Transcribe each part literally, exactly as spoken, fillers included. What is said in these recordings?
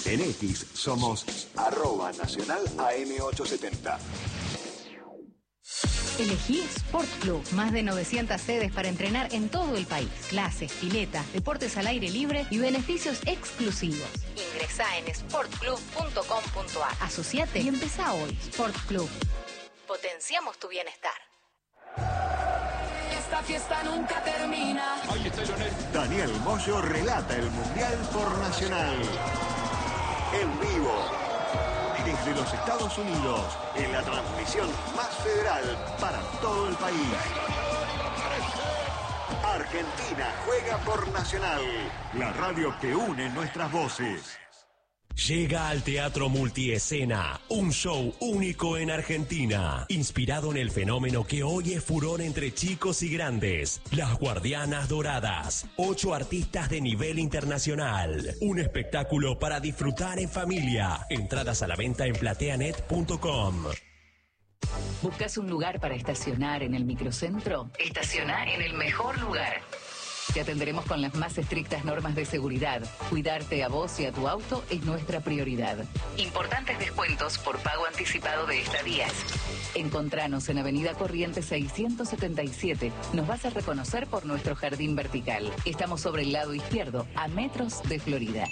En X somos arroba nacional A M ochocientos setenta. Elegí Sport Club, más de novecientas sedes para entrenar en todo el país. Clases, piletas, deportes al aire libre y beneficios exclusivos. Ingresá en sport club punto com punto a r. Asociate y empezá hoy. Sport Club. Potenciamos tu bienestar. Esta fiesta nunca termina. Ahí está Lionel. Daniel Moyo relata el Mundial por Nacional. En vivo. Desde los Estados Unidos, en la transmisión más federal para todo el país. Argentina juega por Nacional, la radio que une nuestras voces. Llega al Teatro Multiescena, un show único en Argentina, inspirado en el fenómeno que hoy es furor entre chicos y grandes, Las Guardianas Doradas, ocho artistas de nivel internacional, un espectáculo para disfrutar en familia, entradas a la venta en plateanet punto com. ¿Buscas un lugar para estacionar en el microcentro? Estaciona en el mejor lugar. Te atenderemos con las más estrictas normas de seguridad. Cuidarte a vos y a tu auto es nuestra prioridad. Importantes descuentos por pago anticipado de estadías. Encontranos en Avenida Corrientes seiscientos setenta y siete. Nos vas a reconocer por nuestro jardín vertical. Estamos sobre el lado izquierdo, a metros de Florida.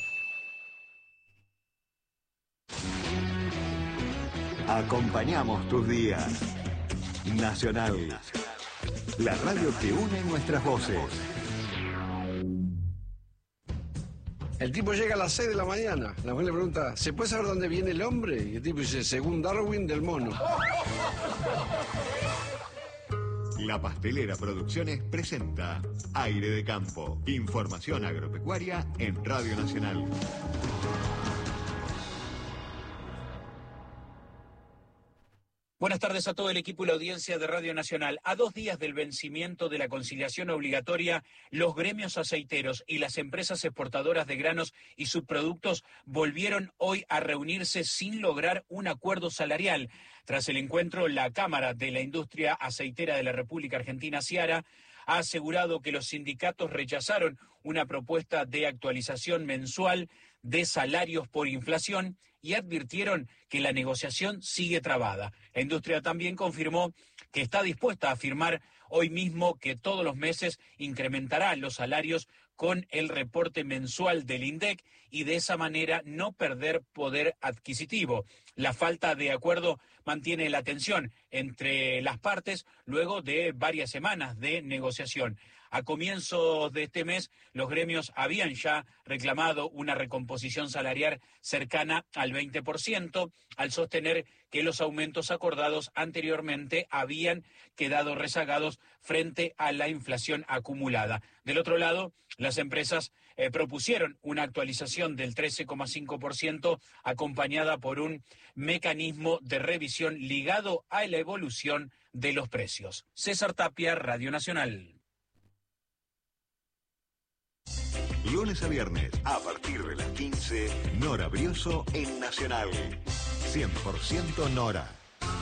Acompañamos tus días. Nacional, la radio que une nuestras voces. El tipo llega a las seis de la mañana. La mujer le pregunta, ¿se puede saber dónde viene el hombre? Y el tipo dice, según Darwin, del mono. La Pastelera Producciones presenta Aire de Campo. Información agropecuaria en Radio Nacional. Buenas tardes a todo el equipo y la audiencia de Radio Nacional. A dos días del vencimiento de la conciliación obligatoria, los gremios aceiteros y las empresas exportadoras de granos y subproductos volvieron hoy a reunirse sin lograr un acuerdo salarial. Tras el encuentro, la Cámara de la Industria Aceitera de la República Argentina, Ciara, ha asegurado que los sindicatos rechazaron una propuesta de actualización mensual de salarios por inflación y advirtieron que la negociación sigue trabada. La industria también confirmó que está dispuesta a firmar hoy mismo que todos los meses incrementará los salarios con el reporte mensual del INDEC y de esa manera no perder poder adquisitivo. La falta de acuerdo mantiene la tensión entre las partes luego de varias semanas de negociación. A comienzos de este mes, los gremios habían ya reclamado una recomposición salarial cercana al veinte por ciento, al sostener que los aumentos acordados anteriormente habían quedado rezagados frente a la inflación acumulada. Del otro lado, las empresas eh, propusieron una actualización del trece coma cinco por ciento acompañada por un mecanismo de revisión ligado a la evolución de los precios. César Tapia, Radio Nacional. Lunes a viernes, a partir de las quince, Nora Brioso en Nacional. cien por ciento Nora.